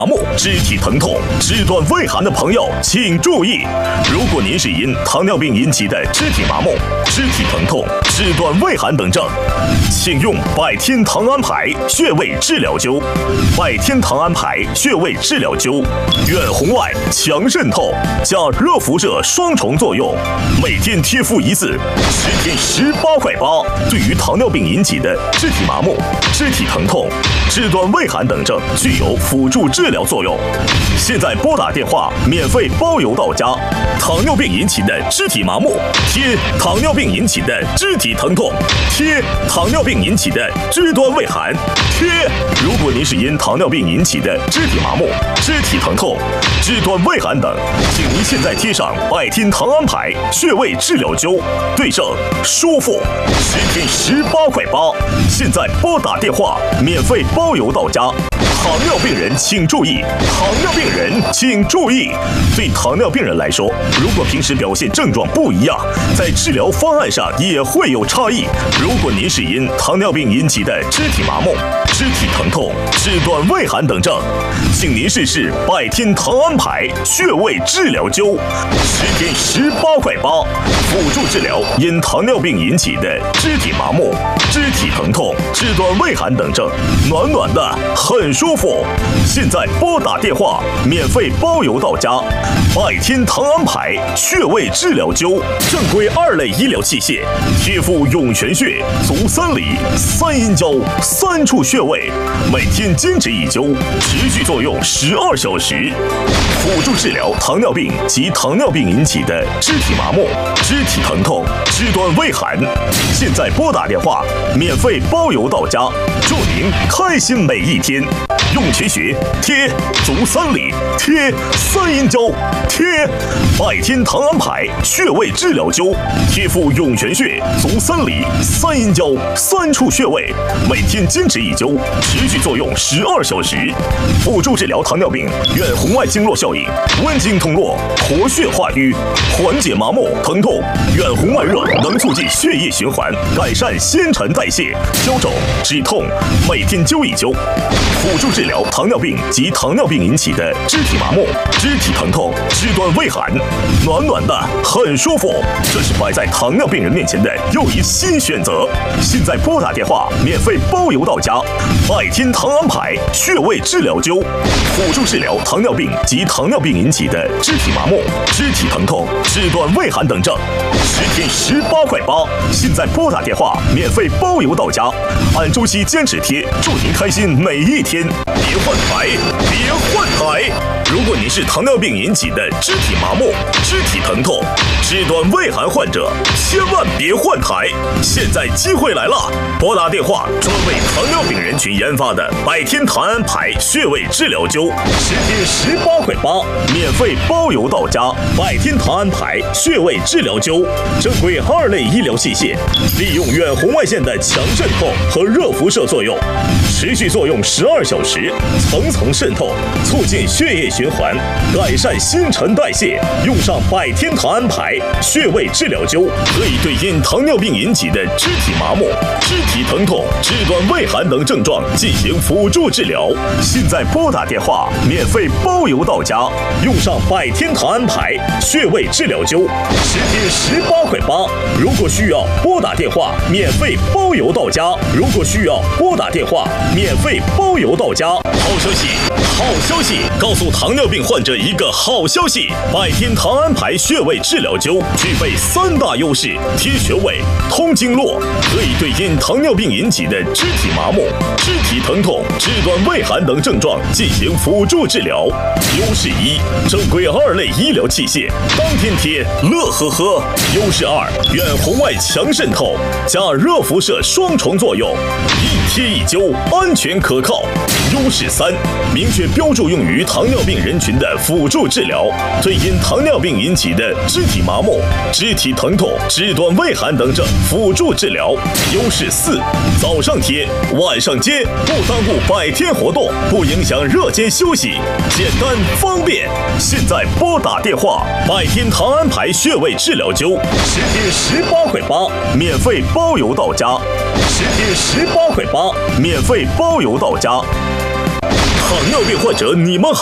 麻木、肢体疼痛、肢端畏寒的朋友请注意，如果您是因糖尿病引起的肢体麻木、肢体疼痛、肢端畏寒等症，请用百天糖安牌穴位治疗灸。百天糖安牌穴位治疗灸，远红外、强渗透加热辐射双重作用，每天贴敷一次，10天18块8。对于糖尿病引起的肢体麻木、肢体疼痛、肢端畏寒等症，具有辅助治疗作用。现在拨打电话，免费包邮到家。糖尿病引起的肢体麻木，贴糖尿病引起的肢体疼痛，贴糖尿病引起的肢端畏寒，贴。如果您是因糖尿病引起的肢体麻木、肢体疼痛、肢端畏寒等，请您现在贴上百天糖安牌穴位治疗灸，对症舒服，10天18块8。现在拨打电话，免费包邮到家。糖尿病人请注意，糖尿病人请注意。对糖尿病人来说，如果平时表现症状不一样，在治疗方案上也会有差异。如果您是因糖尿病引起的肢体麻木、肢体疼痛、肢端畏寒等症，请您试试百天糖安牌穴位治疗灸，10天18块8，辅助治疗因糖尿病引起的肢体麻木、肢体疼痛、肢端畏寒等症，暖暖的，很舒服。现在拨打电话，免费包邮到家。百天糖安牌穴位治疗灸，正规2类医疗器械，贴敷涌泉穴、足3里、3阴交3处穴位，每天坚持1灸，持续作用12小时，辅助治疗糖尿病及糖尿病引起的肢体麻木、肢体疼痛、肢端畏寒。现在拨打电话，免费包邮到家，祝您开心每一天。涌泉穴贴足3里，贴3阴交贴百天糖安牌穴位治疗灸，贴敷涌泉穴、足3里、3阴交3处穴位，每天坚持1灸，持续作用12小时，辅助治疗糖尿病远红外经络效应，温经通络，活血化瘀，缓解麻木疼痛。远红外热能促进血液循环，改善新陈代谢，消肿止痛，每天灸1灸，辅助治疗糖尿病及糖尿病引起的肢体麻木、肢体疼痛、肢端畏寒，暖暖的，很舒服。这是摆在糖尿病人面前的又一新选择。现在拨打电话，免费包邮到家。百天糖安牌穴位治疗灸，辅助治疗糖尿病及糖尿病引起的肢体麻木、肢体疼痛、肢端畏寒等症，10天18块8。现在拨打电话，免费包邮到家。按周期坚持贴，祝您开心每一天。别换台，别换台！如果您是糖尿病引起的肢体麻木、肢体疼痛、肢端畏寒患者，千万别换台！现在机会来了，拨打电话，专为糖尿病人群研发的百天糖安牌穴位治疗灸，10天18块8，免费包邮到家。百天糖安牌穴位治疗灸，正规2类医疗器械，利用远红外线的强渗透和热辐射作用，持续作用12小时，层层渗透，促进血液循环，改善新陈代谢。用上百天糖安牌穴位治疗灸，可以对因糖尿病引起的肢体麻木、肢体疼痛、肢端畏寒等症状进行辅助治疗。现在拨打电话，免费包邮到家。用上百天糖安牌穴位治疗灸，10天18块8。如果需要拨打电话，免费包邮到家。如果需要拨打电话，免费包邮到家。好消息，好消息！告诉糖尿病患者一个好消息：百天糖安牌穴位治疗灸具备3大优势：贴穴位、通经络，可以对因糖尿病引起的肢体麻木、肢体疼痛、肢端畏寒等症状进行辅助治疗。优势1，正规2类医疗器械，当天贴，乐呵呵。优势2，远红外强渗透加热辐射双重作用，一贴一灸，安全可靠。优势3，明确标注用于糖尿病人群的辅助治疗，对因糖尿病引起的肢体麻木、肢体疼痛、肢端畏寒等症辅助治疗。优势4，早上贴，晚上接，不耽误百天活动，不影响热间休息，简单方便。现在拨打电话，百天糖安牌穴位治疗灸，10天18块8，免费包邮到家。10天18块8，免费包邮到家。 糖尿病患者，你们好。